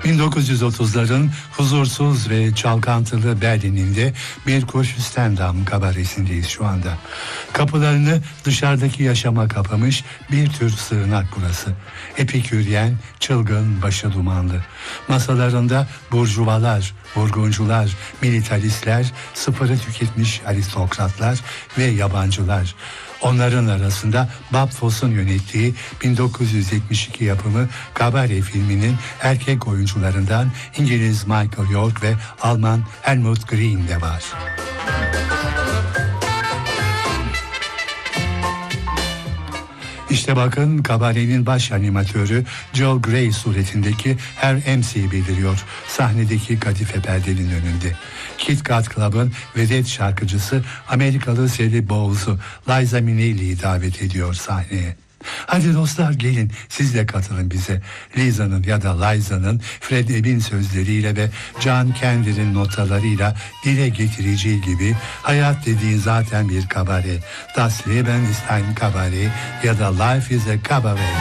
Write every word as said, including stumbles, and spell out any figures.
bin dokuz yüz otuzların huzursuz ve çalkantılı Berlin'inde bir Kurfürstendamm kabaresindeyiz şu anda. Kapılarını dışarıdaki yaşama kapamış bir tür sığınak burası. Epiküryen, çılgın, başı dumanlı. Masalarında burjuvalar, vurguncular, militaristler, sıfırı tüketmiş aristokratlar ve yabancılar. Onların arasında Bob Fosse'un yönettiği bin dokuz yüz yetmiş iki yapımı Kabare filminin erkek oyuncularından İngiliz Michael York ve Alman Helmut Green de var. İşte bakın Kabare'nin baş animatörü Joel Grey suretindeki Her M C bildiriyor sahnedeki kadife perdenin önünde. Kit Kat Club'ın vedet şarkıcısı Amerikalı Sally Bowles'u Liza Minnelli'yi davet ediyor sahneye. Hadi dostlar gelin siz de katılın bize. Liza'nın ya da Liza'nın Fred Ebb'in sözleriyle ve John Candy'nin notalarıyla dile getireceği gibi hayat dediğin zaten bir kabare. Das Leben ist ein Kabare ya da Life is a Cabaret.